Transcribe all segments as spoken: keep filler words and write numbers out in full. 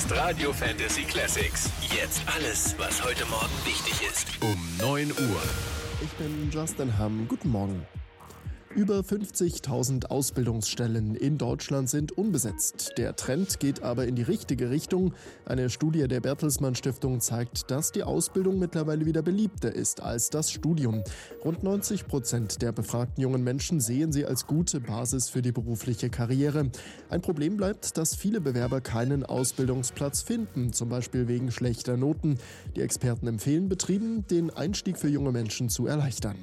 ist Radio Fantasy Classics. Jetzt alles, was heute Morgen wichtig ist. Um neun Uhr. Ich bin Justin Hamm. Guten Morgen. Über fünfzigtausend Ausbildungsstellen in Deutschland sind unbesetzt. Der Trend geht aber in die richtige Richtung. Eine Studie der Bertelsmann Stiftung zeigt, dass die Ausbildung mittlerweile wieder beliebter ist als das Studium. Rund neunzig Prozent der befragten jungen Menschen sehen sie als gute Basis für die berufliche Karriere. Ein Problem bleibt, dass viele Bewerber keinen Ausbildungsplatz finden, zum Beispiel wegen schlechter Noten. Die Experten empfehlen Betrieben, den Einstieg für junge Menschen zu erleichtern.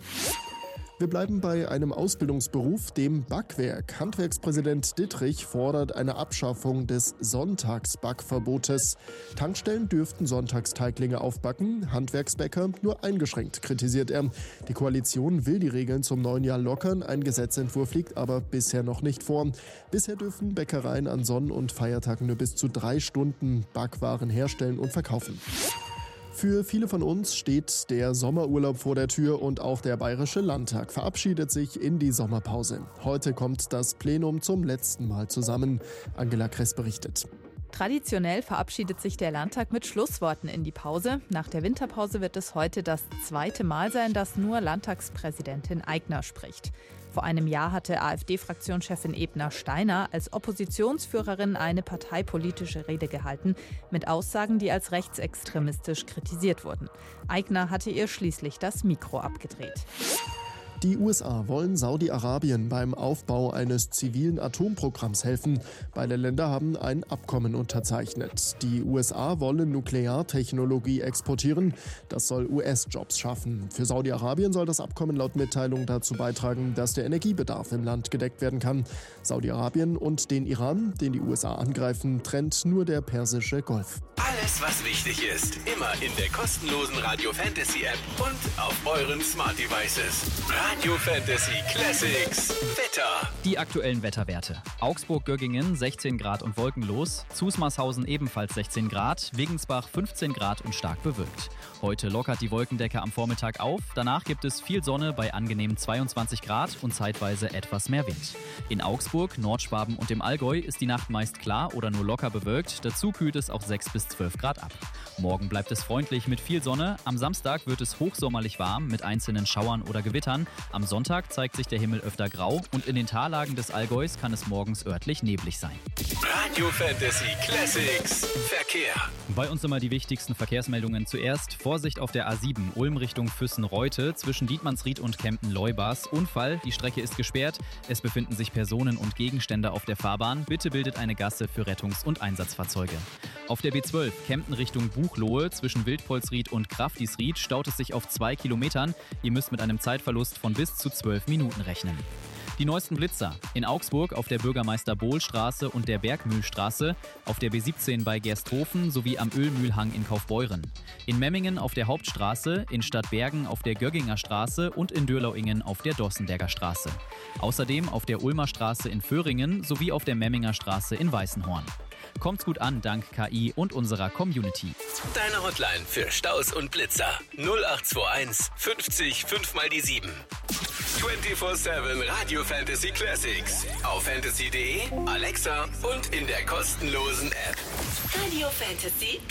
Wir bleiben bei einem Ausbildungsberuf, dem Backwerk. Handwerkspräsident Dittrich fordert eine Abschaffung des Sonntagsbackverbotes. Tankstellen dürften Sonntagsteiglinge aufbacken, Handwerksbäcker nur eingeschränkt, kritisiert er. Die Koalition will die Regeln zum neuen Jahr lockern, ein Gesetzentwurf liegt aber bisher noch nicht vor. Bisher dürfen Bäckereien an Sonn- und Feiertagen nur bis zu drei Stunden Backwaren herstellen und verkaufen. Für viele von uns steht der Sommerurlaub vor der Tür und auch der Bayerische Landtag verabschiedet sich in die Sommerpause. Heute kommt das Plenum zum letzten Mal zusammen. Angela Kress berichtet. Traditionell verabschiedet sich der Landtag mit Schlussworten in die Pause. Nach der Winterpause wird es heute das zweite Mal sein, dass nur Landtagspräsidentin Aigner spricht. Vor einem Jahr hatte AfD-Fraktionschefin Ebner-Steiner als Oppositionsführerin eine parteipolitische Rede gehalten, mit Aussagen, die als rechtsextremistisch kritisiert wurden. Aigner hatte ihr schließlich das Mikro abgedreht. Die U S A wollen Saudi-Arabien beim Aufbau eines zivilen Atomprogramms helfen. Beide Länder haben ein Abkommen unterzeichnet. Die U S A wollen Nukleartechnologie exportieren. Das soll U S-Jobs schaffen. Für Saudi-Arabien soll das Abkommen laut Mitteilung dazu beitragen, dass der Energiebedarf im Land gedeckt werden kann. Saudi-Arabien und den Iran, den die U S A angreifen, trennt nur der Persische Golf. Alles, was wichtig ist, immer in der kostenlosen Radio Fantasy App und auf euren Smart Devices. Radio Fantasy Classics. Wetter. Die aktuellen Wetterwerte. Augsburg-Göggingen sechzehn Grad und wolkenlos. Zusmarshausen ebenfalls sechzehn Grad. Wegensbach fünfzehn Grad und stark bewölkt. Heute lockert die Wolkendecke am Vormittag auf. Danach gibt es viel Sonne bei angenehmen zweiundzwanzig Grad und zeitweise etwas mehr Wind. In Augsburg, Nordschwaben und dem Allgäu ist die Nacht meist klar oder nur locker bewölkt. Dazu kühlt es auch sechs bis zwölf Grad ab. Morgen bleibt es freundlich mit viel Sonne. Am Samstag wird es hochsommerlich warm mit einzelnen Schauern oder Gewittern. Am Sonntag zeigt sich der Himmel öfter grau und in den Tallagen des Allgäus kann es morgens örtlich neblig sein. Radio Fantasy Classics. Verkehr. Bei uns immer die wichtigsten Verkehrsmeldungen zuerst. Vorsicht auf der A sieben, Ulm Richtung Füssen-Reute, zwischen Dietmannsried und Kempten-Leubas. Unfall, die Strecke ist gesperrt. Es befinden sich Personen und Gegenstände auf der Fahrbahn. Bitte bildet eine Gasse für Rettungs- und Einsatzfahrzeuge. Auf der B zwölf, Kempten Richtung Buchloe, zwischen Wildpolsried und Kraftisried staut es sich auf zwei Kilometern. Ihr müsst mit einem Zeitverlust von bis zu zwölf Minuten rechnen. Die neuesten Blitzer. In Augsburg auf der Bürgermeister-Bohl-Straße und der Bergmühlstraße, auf der B siebzehn bei Gersthofen sowie am Ölmühlhang in Kaufbeuren. In Memmingen auf der Hauptstraße, in Stadtbergen auf der Gögginger Straße und in Dürlauingen auf der Dossenberger Straße. Außerdem auf der Ulmer Straße in Föhringen sowie auf der Memminger Straße in Weißenhorn. Kommt's gut an dank K I und unserer Community. Deine Hotline für Staus und Blitzer null acht zwei eins fünfzig fünf mal die sieben. vierundzwanzig sieben Radio Fantasy Classics. Auf fantasy punkt de, Alexa und in der kostenlosen App. Radio Fantasy